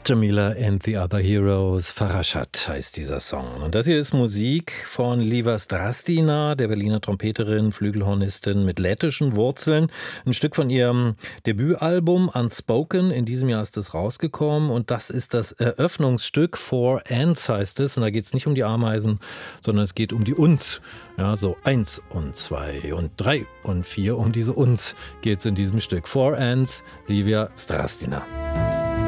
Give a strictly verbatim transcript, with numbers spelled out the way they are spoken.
Jamila and the Other Heroes, Farashad heißt dieser Song. Und das hier ist Musik von Liva Strastina, der Berliner Trompeterin, Flügelhornistin mit lettischen Wurzeln. Ein Stück von ihrem Debütalbum Unspoken, in diesem Jahr ist es rausgekommen. Und das ist das Eröffnungsstück, Four Ants heißt es. Und da geht es nicht um die Ameisen, sondern es geht um die Uns. Ja, so eins und zwei und drei und vier. Um diese Uns geht es in diesem Stück. Four Ants, Livia Strastina.